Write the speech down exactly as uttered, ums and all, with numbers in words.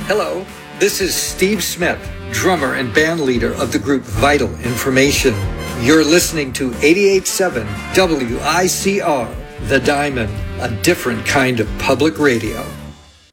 Hello, this is Steve Smith, drummer and band leader of the group Vital Information. You're listening to eighty-eight point seven W I C R, The Diamond, a different kind of public radio.